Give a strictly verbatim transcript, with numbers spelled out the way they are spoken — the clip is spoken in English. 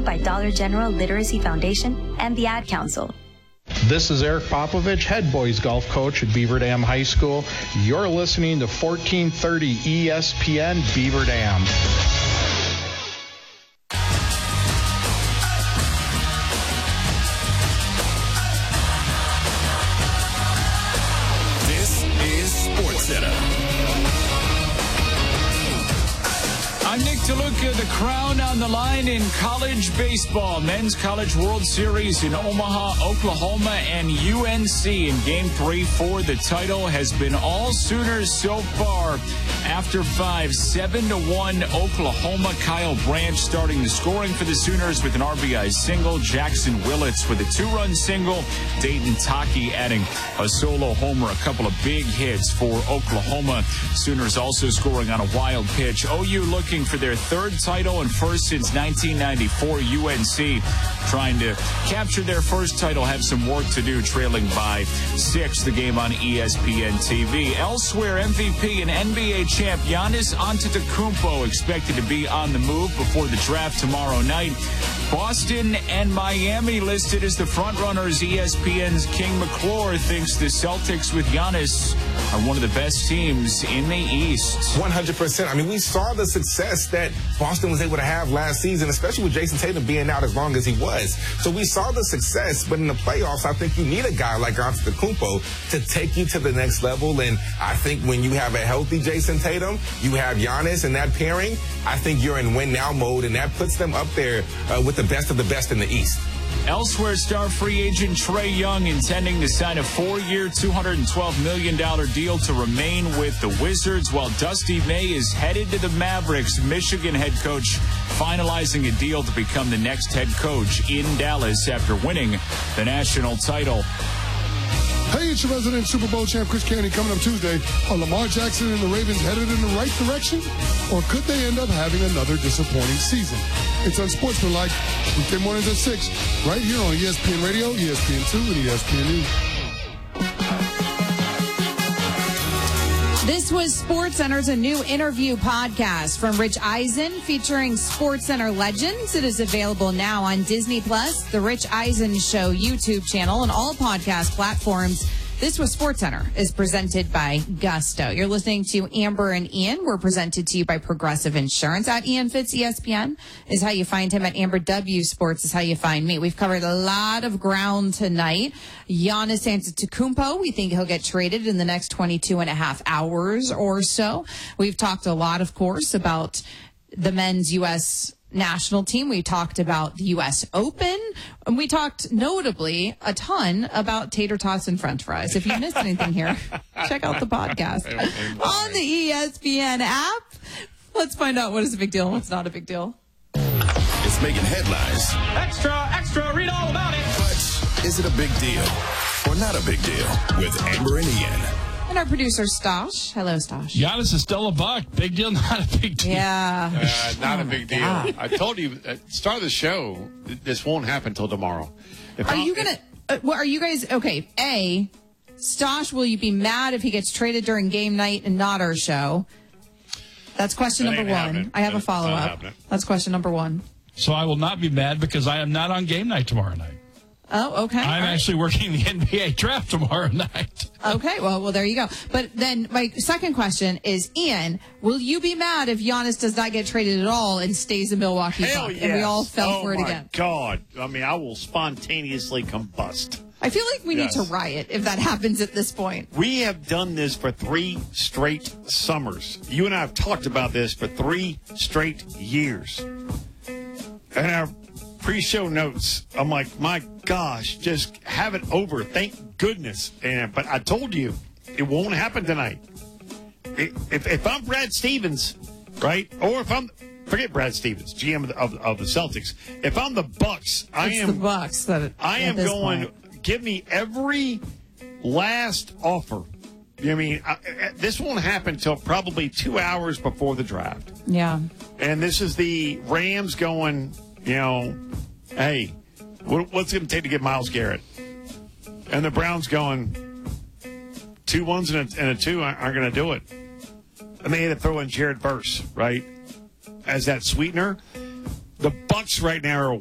by Dollar General Literacy Foundation and the Ad Council. This is Eric Popovich, head boys golf coach at Beaver Dam High School. You're listening to fourteen thirty E S P N Beaver Dam. This is SportsCenter. I'm Nick DeLuca. The crown on the line in college baseball. Men's College World Series in Omaha, Oklahoma, and U N C in Game three for the title has been all Sooners so far. After five, seven to one, Oklahoma. Kyle Branch starting the scoring for the Sooners with an R B I single. Jackson Willits with a two-run single. Dayton Taki adding a solo homer. A couple of big hits for Oklahoma. Sooners also scoring on a wild pitch. O U looking for their third title and first since nineteen ninety-four. U N C trying to capture their first title, have some work to do, trailing by six. The game on E S P N T V. Elsewhere, M V P and N B A champ Giannis Antetokounmpo expected to be on the move before the draft tomorrow night. Boston and Miami listed as the frontrunners. E S P N's King McClure thinks the Celtics with Giannis are one of the best teams in the East. one hundred percent. I mean, we saw the success that Boston was able to have last season, especially with Jason Tatum being out as long as he was. So we saw the success, but in the playoffs, I think you need a guy like Antetokounmpo to take you to the next level. And I think when you have a healthy Jason Tatum, you have Giannis and that pairing, I think you're in win-now mode, and that puts them up there uh, with the best of the best in the East. Elsewhere, star free agent Trae Young intending to sign a four-year, two hundred twelve million dollars deal to remain with the Wizards, while Dusty May is headed to the Mavericks. Michigan head coach finalizing a deal to become the next head coach in Dallas after winning the national title. Hey, it's your resident Super Bowl champ, Chris Canty, coming up Tuesday. Are Lamar Jackson and the Ravens headed in the right direction? Or could they end up having another disappointing season? It's Unsportsmanlike, weekday mornings at six, right here on E S P N Radio, E S P N two, and E S P N News. This was SportsCenter's a new interview podcast from Rich Eisen featuring SportsCenter legends. It is available now on Disney Plus, the Rich Eisen Show YouTube channel, and all podcast platforms. This was SportsCenter is presented by Gusto. You're listening to Amber and Ian. We're presented to you by Progressive Insurance. At Ian Fitz E S P N is how you find him. At Amber W Sports is how you find me. We've covered a lot of ground tonight. Giannis Antetokounmpo, we think he'll get traded in the next twenty-two and a half hours or so. We've talked a lot, of course, about the men's U S national team. We talked about the U S Open, and we talked notably a ton about tater tots and french fries. If you missed anything here, check out the podcast on the E S P N app. Let's find out what is a big deal and what's not a big deal. It's making headlines. Extra, extra, read all about it. But is it a big deal or not a big deal? With Amber and Ian. And our producer, Stosh. Hello, Stosh. Giannis is still a buck. Big deal, not a big deal. Yeah. Uh, not oh a big deal. God. I told you at the start of the show, this won't happen until tomorrow. If Are I'm, you going to, uh, well, are you guys, okay, A, Stosh, will you be mad if he gets traded during game night and not our show? That's question That number ain't one. happening. I have a That's not follow-up. happening. That's question number one. So I will not be mad because I am not on game night tomorrow night. Oh, okay. I'm All right. actually working the N B A draft tomorrow night. Okay, well, well, there you go. But then my second question is, Ian, will you be mad if Giannis does not get traded at all and stays in Milwaukee Hell Buck, yes. and we all fell oh for it my again? God. I mean, I will spontaneously combust. I feel like we Yes. need to riot if that happens at this point. We have done this for three straight summers. You and I have talked about this for three straight years. And our pre-show notes, I'm like, my gosh, just have it over. Thank goodness. And but I told you, it won't happen tonight. It, if, if I'm Brad Stevens, right, or if I'm forget Brad Stevens, G M of the, of, of the Celtics. If I'm the Bucks, I It's am the Bucks that I am at this going. point. Give me every last offer. I mean, I, I, this won't happen until probably two hours before the draft. Yeah. And this is the Rams going, you know, hey, what, what's it going to take to get Myles Garrett? And the Browns going, two ones and a, and a two aren't, aren't going to do it. And they had to throw in Jared Verse, right, as that sweetener. The Bucks right now are